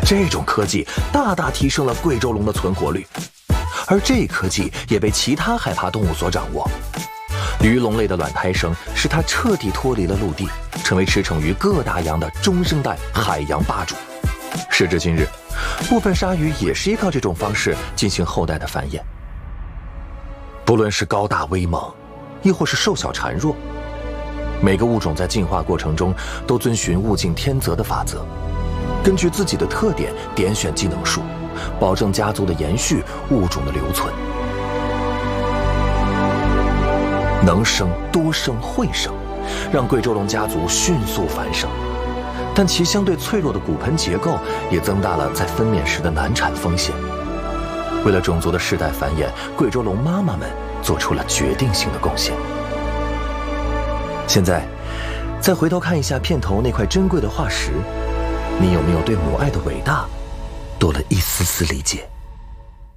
这种科技大大提升了贵州龙的存活率，而这科技也被其他海爬动物所掌握。鱼龙类的卵胎生使它彻底脱离了陆地，成为驰骋于各大洋的中生代海洋霸主。时至今日，部分鲨鱼也是依靠这种方式进行后代的繁衍。不论是高大威猛，亦或是瘦小孱弱，每个物种在进化过程中都遵循物竞天择的法则，根据自己的特点点选技能树，保证家族的延续，物种的留存。能生、多生、会生，让贵州龙家族迅速繁盛。但其相对脆弱的骨盆结构也增大了在分娩时的难产风险。为了种族的世代繁衍，贵州龙妈妈们做出了决定性的贡献。现在，再回头看一下片头那块珍贵的化石，你有没有对母爱的伟大多了一丝丝理解？